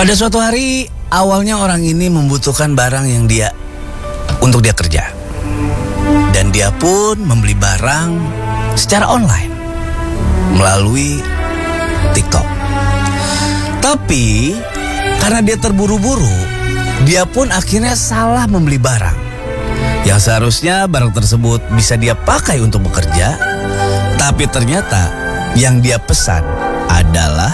Pada suatu hari, awalnya orang ini membutuhkan barang yang untuk dia kerja. Dan dia pun membeli barang secara online melalui TikTok. Tapi karena dia terburu-buru, dia pun akhirnya salah membeli barang. Yang seharusnya barang tersebut bisa dia pakai untuk bekerja, tapi ternyata yang dia pesan adalah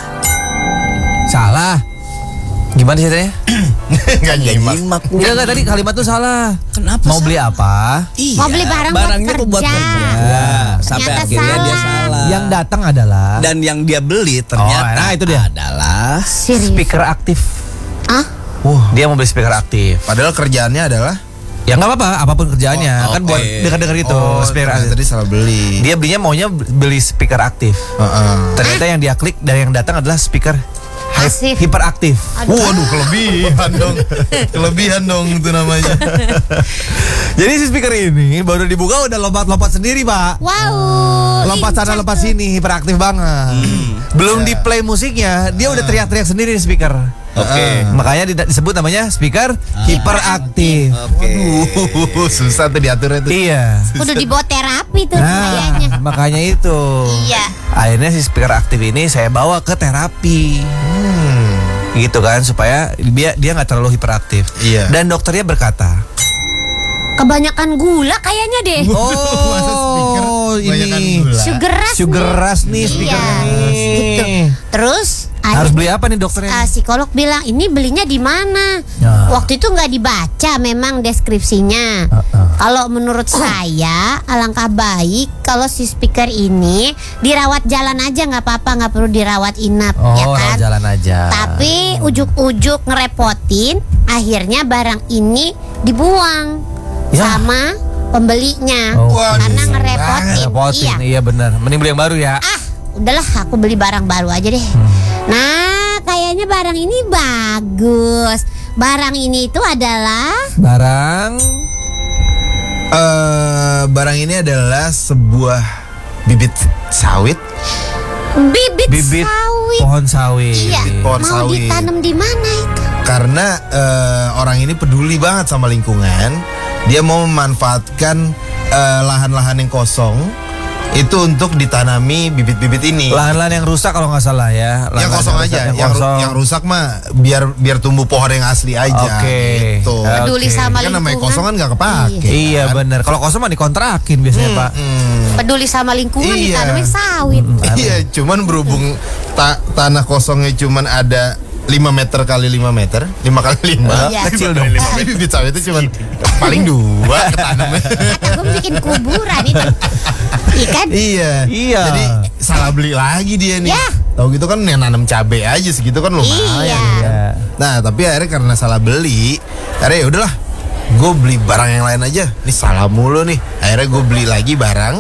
salah. Gimana ceritanya? Gak nyimak. Enggak, tadi kalimat tuh salah. Kenapa? Mau beli apa? Iya, Mau beli barangnya buat kerja. Sampai Ternyata akhirnya dia salah. salah. Yang datang adalah Dan yang dia beli ternyata nah, itu dia. adalah Serius? speaker aktif. Ah? Dia mau beli speaker aktif. Padahal kerjaannya adalah Ya nggak apa-apa, apapun kerjaannya. Kan oke. buat dengar-dengar gitu. Speaker ternyata aktif. tadi salah beli. Dia belinya maunya beli speaker aktif. Ternyata yang dia klik dan yang datang adalah speaker Pasif. hiperaktif. Waduh, kelebihan dong. Kelebihan dong itu namanya. Jadi si speaker ini baru dibuka udah lompat-lompat sendiri, Pak. Wow. Lompat sana lompat sini, hiperaktif banget. Belum di play musiknya, dia udah teriak-teriak sendiri di speaker. Oke. Makanya disebut namanya speaker hiperaktif. Waduh, susah tuh diaturnya tuh. Iya. Udah dibawa terapi tuh kayaknya. Nah, makanya itu. Iya. Akhirnya si speaker aktif ini saya bawa ke terapi. Gitu kan, supaya dia nggak terlalu hiperaktif. Iya. Dan dokternya berkata, Kebanyakan gula kayaknya deh. Masa speaker kebanyakan ini gula? Sugar rush nih. nih speakernya nih. Gitu. Terus Harus beli apa nih dokternya? psikolog bilang ini belinya di mana? Ya. Waktu itu nggak dibaca memang deskripsinya. Kalau menurut saya alangkah baik kalau si speaker ini dirawat jalan aja, nggak apa-apa, nggak perlu dirawat inap, ya kan? Jalan aja. Tapi ujuk-ujuk ngerepotin, akhirnya barang ini dibuang Ya. sama pembelinya Waduh, karena ngerepotin. Repotin, Iya. iya benar. Mending beli yang baru ya. Udahlah, aku beli barang baru aja deh. Nah, kayaknya barang ini bagus. Barang ini itu adalah Barang ini adalah sebuah bibit sawit. bibit sawit. pohon sawit. Iya, pohon mau sawit. ditanam di mana itu? Karena orang ini peduli banget sama lingkungan. Dia mau memanfaatkan lahan-lahan yang kosong itu untuk ditanami bibit-bibit ini. Lahan-lahan yang rusak kalau nggak salah ya. Yang kosong aja, yang rusak mah biar tumbuh pohon yang asli aja. Oke. Gitu. Peduli sama Kan lingkungan. namanya kosong kan nggak kepake. Iya benar. Kalau kosong mah dikontrakin biasanya, Pak. Peduli sama lingkungan, Iya. ditanamin sawit. Iya, cuman berhubung tanah kosongnya cuman ada 5 meter kali 5 meter, 5 kali 5. Iya. Kecil dong. Jadi bibit sawit itu cuman paling 2 ketanamnya. Kata gue bikin kuburan itu. Ikan. Iya. Iya. Jadi salah beli lagi dia nih. Ya. Tahu gitu kan nanam cabai aja segitu kan lumayan. Iya. Nah, tapi akhirnya karena salah beli, akhirnya ya udahlah. Gue beli barang yang lain aja. Ini salah mulu nih. Akhirnya gue beli lagi barang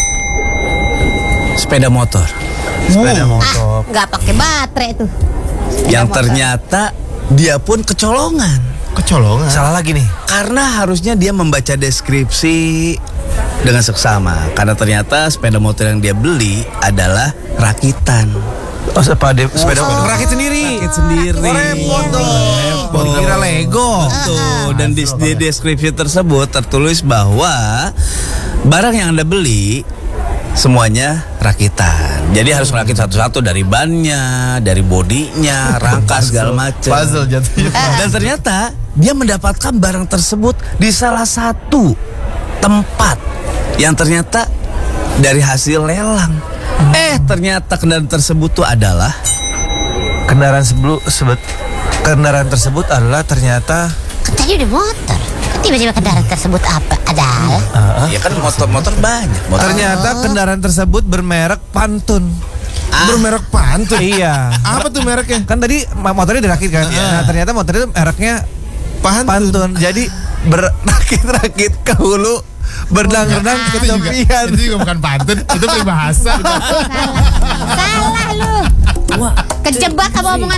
sepeda motor. Sepeda motor. Nggak pakai baterai tuh. Yang ternyata dia pun kecolongan. kecolongan. Salah lagi nih. Karena harusnya dia membaca deskripsi dengan seksama. Karena ternyata sepeda motor yang dia beli adalah rakitan. Oh, sepeda rakit sendiri. Rakit sendiri. Repot dong. Dikira Lego. Tuh, dan di deskripsi tersebut tertulis bahwa barang yang Anda beli semuanya rakitan. Jadi harus merakit satu-satu dari bannya, dari bodinya, rangka segala macam. Puzzle jatuhnya. Dan ternyata dia mendapatkan barang tersebut di salah satu tempat yang ternyata dari hasil lelang. Ternyata kendaraan tersebut tuh adalah Kendaraan tersebut adalah ternyata Kan tadi udah motor. Kan tiba-tiba kendaraan tersebut apa? Adalah. ya kan motor-motor banyak. ternyata kendaraan tersebut bermerek Pantun. Bermerek pantun. Iya. Apa tuh mereknya? Kan tadi motornya dirakit kan. Nah, ternyata motornya itu mereknya Pantun. Jadi berakit-rakit ke hulu, berdang-dang ke tepian. Itu juga bukan pantun, itu peribahasa. Salah lu. Kejebak sama omongan